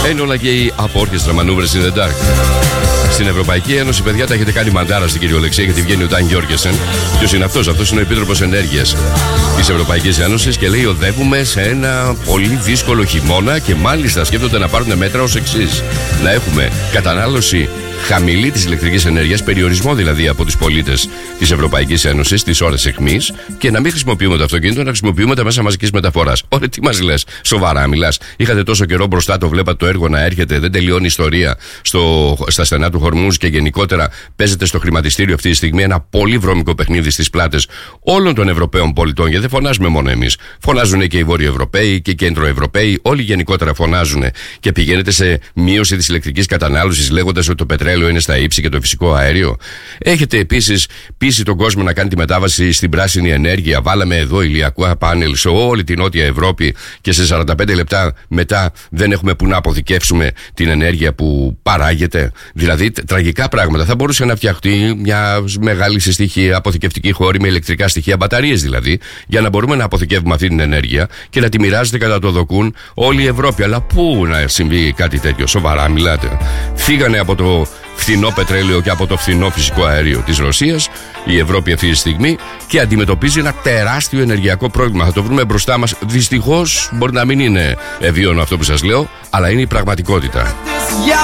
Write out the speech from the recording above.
Είναι όλα και η απόρχεστρα μανούβρες in the dark. Στην Ευρωπαϊκή Ένωση, παιδιά, τα έχετε κάνει μαντάρα στην κυριολεξία, γιατί βγαίνει ο Ντάν Γιώργενσεν. Ποιος είναι αυτός? Αυτός είναι ο Επίτροπος Ενέργειας της Ευρωπαϊκής Ένωσης και λέει: οδεύουμε σε ένα πολύ δύσκολο χειμώνα και μάλιστα σκέφτονται να πάρουν μέτρα ως εξής. Να έχουμε κατανάλωση χαμηλή της ηλεκτρικής ενέργειας, περιορισμό δηλαδή από τους πολίτες της Ευρωπαϊκής Ένωσης τις ώρες αιχμής, και να μην χρησιμοποιούμε το αυτοκίνητο, να χρησιμοποιούμε τα μέσα μαζικής μεταφοράς. Ωραία, τι μας λες? Σοβαρά μιλάς? Είχατε τόσο καιρό μπροστά, το βλέπατε το έργο να έρχεται, δεν τελειώνει η ιστορία στα στενά του Χορμούζ και γενικότερα παίζεται στο χρηματιστήριο αυτή τη στιγμή ένα πολύ βρώμικο παιχνίδι στις πλάτες όλων των Ευρωπαίων πολιτών. Γιατί δεν φωνάζουμε μόνο εμείς. Φωνάζουν και οι Βόρειο Ευρωπαίοι και οι Κέντρο Ευρωπαίοι. Όλοι γενικότερα φωνάζουν και πηγαίνετε σε μείωση της ηλεκτρικής κατανάλωσης λέγοντας ότι το πετρέλαιο είναι στα ύψη και το φυσικό αέριο. Έχετε επίσης πείσει τον κόσμο να κάνει τη μετάβαση στην πράσινη ενέργεια. Βάλαμε εδώ ηλιακά πάνελ σε όλη την Νότια Ευρώπη και σε 45 λεπτά μετά δεν έχουμε που να αποθηκεύσουμε την ενέργεια που παράγεται. Δηλαδή τραγικά πράγματα. Θα μπορούσε να φτιαχτεί μια μεγάλη σε στοιχεία αποθηκευτική χώρη με ηλεκτρικά στοιχεία, μπαταρίες δηλαδή, για να μπορούμε να αποθηκεύουμε αυτή την ενέργεια και να τη μοιράζεται κατά το δοκούν όλη η Ευρώπη. Αλλά πού να συμβεί κάτι τέτοιο? Σοβαρά μιλάτε? Φύγανε από το φθηνό πετρέλαιο και από το φθηνό φυσικό αέριο της Ρωσίας η Ευρώπη αυτή τη στιγμή και αντιμετωπίζει ένα τεράστιο ενεργειακό πρόβλημα. Θα το βρούμε μπροστά μας. Δυστυχώς μπορεί να μην είναι ευίωνο αυτό που σας λέω, αλλά είναι η πραγματικότητα.